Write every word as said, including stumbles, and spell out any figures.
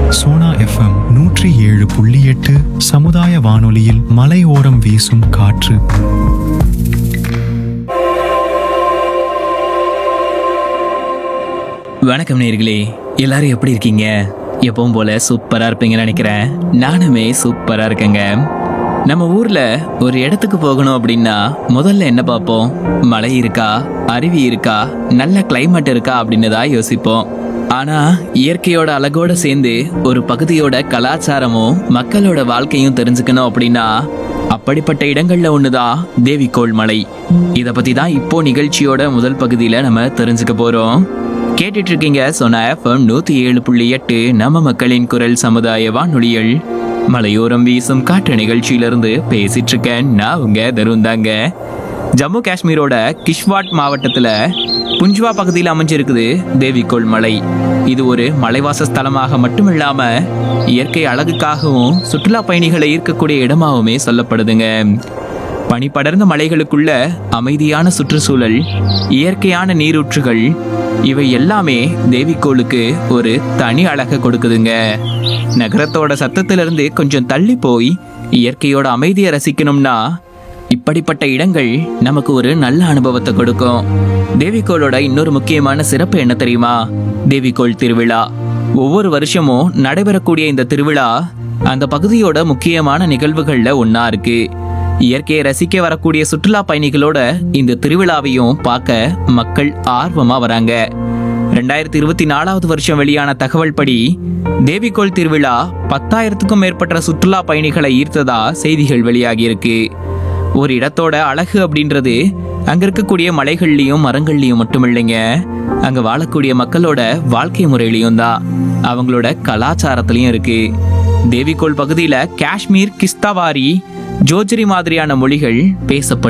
Sona FM நூற்றி ஏழு புள்ளி எட்டு சமுதாய வானொலியில் மலையோரம் வீசும் காற்று. வணக்கம் நேயர்களே, எல்லாரும் எப்படி இருக்கீங்க? எப்பவும் போல சூப்பரா இருப்பீங்கன்னு நினைக்கிறேன். நானுமே சூப்பரா இருக்கேங்க. நம்ம ஊர்ல ஒரு இடத்துக்கு போகணும் அப்படின்னா முதல்ல என்ன பார்ப்போம்? மலை இருக்கா, அருவி இருக்கா, நல்ல கிளைமேட் இருக்கா அப்படின்னு தான் யோசிப்போம். ஆனா இயற்கையோட அழகோட சேர்ந்து ஒரு பகுதியோட கலாச்சாரமும் மக்களோட வாழ்க்கையும் தெரிஞ்சுக்கணும் அப்படின்னா அப்படிப்பட்ட இடங்கள்ல ஒண்ணுதான் தேவிகோள் மலை. இத பத்தி தான் இப்போ நிகழ்ச்சியோட முதல் பகுதியில நம்ம தெரிஞ்சுக்க போறோம். கேட்டுட்டு இருக்கீங்க சோனா எஃப்எம் நூத்தி ஏழு புள்ளி எட்டு நம்ம மக்களின் குரல் சமுதாய வானொலியில் மலையோரம் வீசும் காற்று நிகழ்ச்சியிலிருந்து பேசிட்டு இருக்கேன். நான் உங்க தருந்தாங்க. ஜம்மு காஷ்மீரோட கிஷ்வாட் மாவட்டத்துல புஞ்ச்வா பகுதியில் அமைஞ்சிருக்குது தேவிகோள் மலை. இது ஒரு மலைவாச ஸ்தலமாக மட்டுமில்லாம இயற்கை அழகுக்காகவும் சுற்றுலா பயணிகளை ஈர்க்கக்கூடிய இடமாகவுமே சொல்லப்படுதுங்க. பனி படர்ந்த மலைகளுக்குள்ள அமைதியான சுற்றுச்சூழல், இயற்கையான நீரூற்றுகள், இவை எல்லாமே தேவிகோளுக்கு ஒரு தனி அழகை கொடுக்குதுங்க. நகரத்தோட சத்தத்திலிருந்து கொஞ்சம் தள்ளி போய் இயற்கையோட அமைதியை ரசிக்கணும்னா இப்படிப்பட்ட இடங்கள் நமக்கு ஒரு நல்ல அனுபவத்தை கொடுக்கும். தேவிகோளோட இன்னொரு முக்கியமான சிறப்பு என்ன தெரியுமா? தேவிகோள் திருவிழா. ஒவ்வொரு வருஷமும் நடைபெறக்கூடிய இந்த திருவிழா அந்த பகுதியோட முக்கியமான நிகழ்வுகள்ல ஒன்னா இருக்கு. இயற்கையை ரசிக்க வரக்கூடிய சுற்றுலா பயணிகளோட இந்த திருவிழாவையும் பார்க்க மக்கள் ஆர்வமா வராங்க. ரெண்டாயிரத்தி இருபத்தி நாலாவது வருஷம் வெளியான தகவல் படி தேவிகோள் திருவிழா பத்தாயிரத்துக்கும் மேற்பட்ட சுற்றுலா பயணிகளை ஈர்த்ததா செய்திகள் வெளியாகி இருக்கு. ஒரு இடத்தோட அழகு அப்படின்றது அங்க இருக்கக்கூடிய மலைகள்லயும் மரங்கள்லயும் மட்டும் இல்லைங்க, அங்க வாழக்கூடிய மக்களோட வாழ்க்கை முறையிலையும் தான், அவங்களோட கலாச்சாரத்திலையும் இருக்கு. தேவிகோள் பகுதியில காஷ்மீர், கிஸ்தாவாரி, ஜோஜ்ரி மாதிரியான மொழிகள் பேசப்படுது.